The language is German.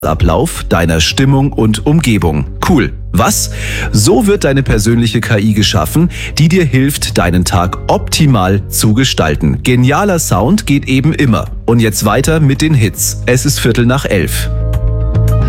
Ablauf deiner Stimmung und Umgebung. Cool. Was? So wird deine persönliche KI geschaffen, die dir hilft, deinen Tag optimal zu gestalten. Genialer Sound geht eben immer. Und jetzt weiter mit den Hits. Es ist 11:15.